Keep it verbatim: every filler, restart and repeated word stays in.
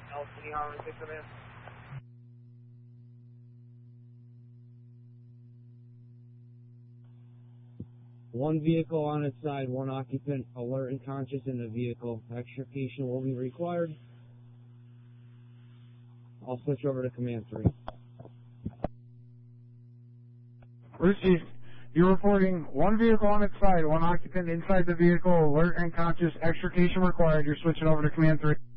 L C D Harmony six Command. One vehicle on its side, one occupant alert and conscious in the vehicle. Extrication will be required. I'll switch over to Command three. Received. You're reporting one vehicle on its side, one occupant inside the vehicle, alert and conscious, extrication required. You're switching over to Command three.